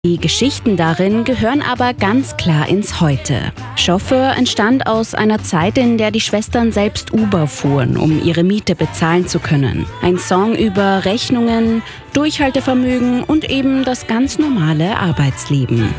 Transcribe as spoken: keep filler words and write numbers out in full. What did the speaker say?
Die Geschichten darin gehören aber ganz klar ins Heute. Chauffeur entstand aus einer Zeit, in der die Schwestern selbst Uber fuhren, um ihre Miete bezahlen zu können. Ein Song über Rechnungen, Durchhaltevermögen und eben das ganz normale Arbeitsleben.